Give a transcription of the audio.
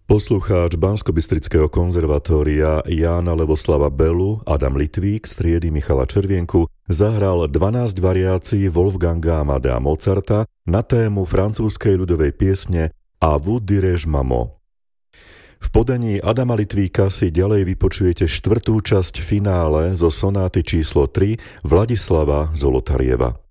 Poslucháč Banskobystrického konzervatória Jána Levoslava Belu Adam Litvík z triedy Michala Červienku zahral 12 variácií Wolfganga Amadea Mozarta na tému francúzskej ľudovej piesne A vous dirai-je maman. V podaní Adama Litvíka si ďalej vypočujete štvrtú časť finále zo sonáty číslo 3 Vladislava Zolotarieva.